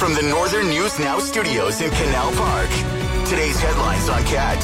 from the Northern News Now studios in Canal Park. Today's headlines on CAT.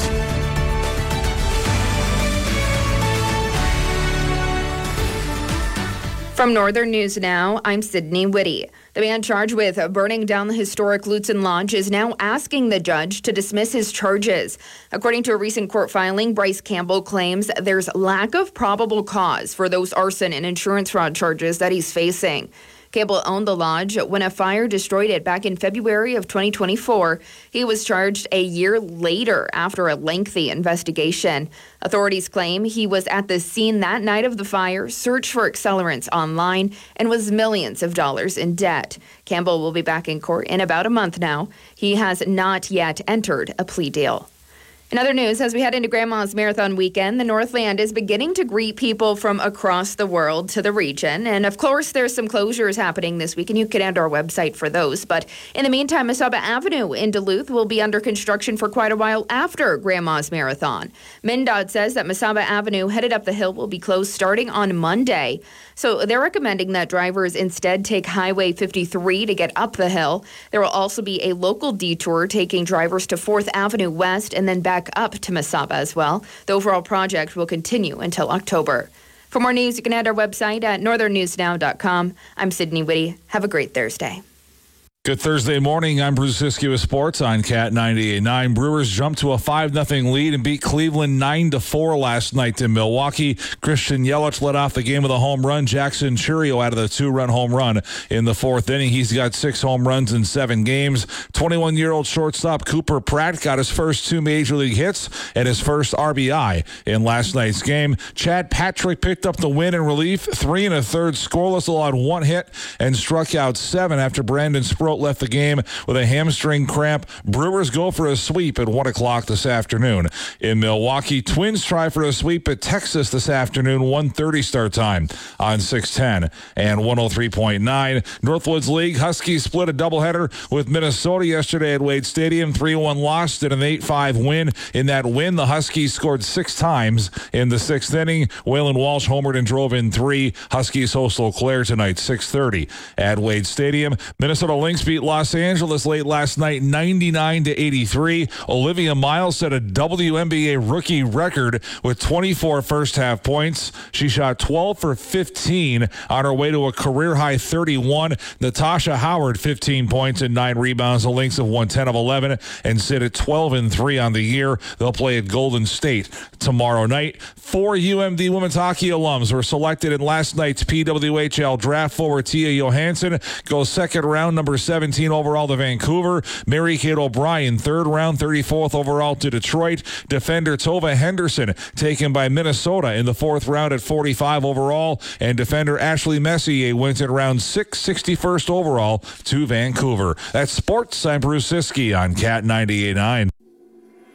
From Northern News Now, I'm Sydney Whitty. The man charged with burning down the historic Lutsen Lodge is now asking the judge to dismiss his charges. According to a recent court filing, Bryce Campbell claims there's lack of probable cause for those arson and insurance fraud charges that he's facing. Campbell owned the lodge when a fire destroyed it back in February of 2024. He was charged a year later after a lengthy investigation. Authorities claim he was at the scene that night of the fire, searched for accelerants online, and was millions of dollars in debt. Campbell will be back in court in about a month now. He has not yet entered a plea deal. In other news, as we head into Grandma's Marathon weekend, the Northland is beginning to greet people from across the world to the region. And of course, there's some closures happening this week, and you can add our website for those. But in the meantime, Mesaba Avenue in Duluth will be under construction for quite a while after Grandma's Marathon. MnDOT says that Mesaba Avenue headed up the hill will be closed starting on Monday. So they're recommending that drivers instead take Highway 53 to get up the hill. There will also be a local detour taking drivers to 4th Avenue West and then back up to Mesaba as well. The overall project will continue until October. For more news, you can head to our website at northernnewsnow.com. I'm Sydney Whitty. Have a great Thursday. Good Thursday morning. I'm Bruce Siskey with sports on CAT 98.9. Brewers jumped to a 5-0 lead and beat Cleveland 9-4 last night in Milwaukee. Christian Yelich led off the game with a home run. Jackson Chourio out of the 2-run home run in the 4th inning. He's got 6 home runs in 7 games. 21-year-old shortstop Cooper Pratt got his first 2 major league hits and his first RBI in last night's game. Chad Patrick picked up the win in relief, 3 1/3 scoreless, allowed 1 hit and struck out 7 after Brandon Sproat left the game with a hamstring cramp. Brewers go for a sweep at 1 o'clock this afternoon. In Milwaukee, Twins try for a sweep at Texas this afternoon, 1:30 start time on 610 and 103.9. Northwoods League, Huskies split a doubleheader with Minnesota yesterday at Wade Stadium. 3-1 loss and an 8-5 win. In that win, the Huskies scored 6 times in the 6th inning. Waylon Walsh homered and drove in 3. Huskies host Eau Claire tonight, 6:30 at Wade Stadium. Minnesota Lynx beat Los Angeles late last night, 99-83. Olivia Miles set a WNBA rookie record with 24 first-half points. She shot 12 for 15 on her way to a career-high 31. Natasha Howard, 15 points and 9 rebounds. The Lynx have won 10 of 11 and sit at 12-3 on the year. They'll play at Golden State tomorrow night. 4 UMD women's hockey alums were selected in last night's PWHL draft. Forward Tia Johansson goes second round, number 17 overall to Vancouver. Mary-Kate O'Brien, 3rd round, 34th overall to Detroit. Defender Tova Henderson, taken by Minnesota in the 4th round at 45 overall. And defender Ashley Messier wins at round 6, 61st overall to Vancouver. That's sports. I'm Bruce Siskey on CAT 98.9.